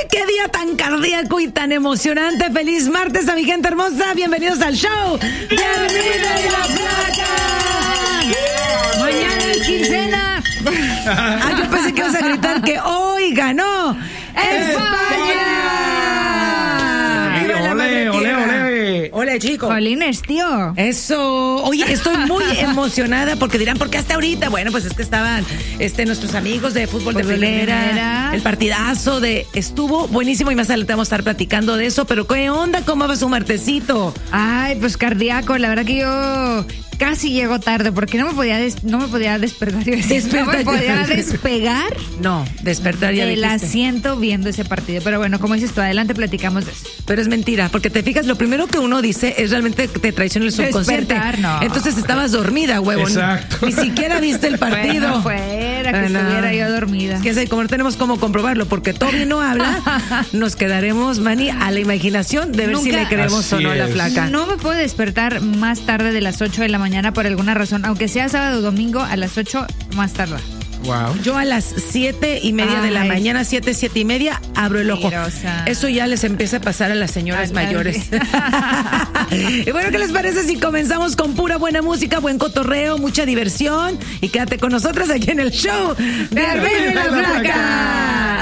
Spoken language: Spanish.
¡Qué día tan cardíaco y tan emocionante! ¡Feliz martes a mi gente hermosa! ¡Bienvenidos al show de Armida y la Flaca! ¡Mañana es quincena! Yo pensé que ibas a gritar que hoy ganó España. ¡Ole, ole, ole! ¡Ole, chicos! Jolines, tío. Eso. Oye, estoy muy emocionada porque dirán, ¿por qué hasta ahorita? Bueno, pues es que estaban nuestros amigos de fútbol de primera, el partidazo estuvo buenísimo y más adelante vamos a estar platicando de eso, pero ¿qué onda? ¿Cómo va su martesito? Ay, pues cardíaco, la verdad que yo casi llego tarde porque no me podía despertar. No me podía despegar. No, despertar ya del dijiste. asiento viendo ese partido. Pero bueno, como dices tú, adelante platicamos de eso. Pero es mentira, porque te fijas, lo primero que uno dice es realmente que te traiciona el subconsciente. Despertar, no. Entonces estabas dormida, huevón. Exacto. Ni siquiera viste el partido. Fuera que estuviera yo dormida. Que sé, como no tenemos cómo comprobarlo, porque Toby no habla, nos quedaremos, Manny, a la imaginación de ver si le creemos o no a la Flaca. No me puedo despertar más tarde de las 8 de la mañana por alguna razón, aunque sea sábado o domingo, a las 8 más tarde. Wow. Yo a las 7:30 de la mañana, 7:30, abro el ojo. Mentirosa. Eso ya les empieza a pasar a las señoras mayores. Y bueno, ¿qué les parece si comenzamos con pura buena música, buen cotorreo, mucha diversión? Y quédate con nosotros aquí en el show de Armida y la Flaca.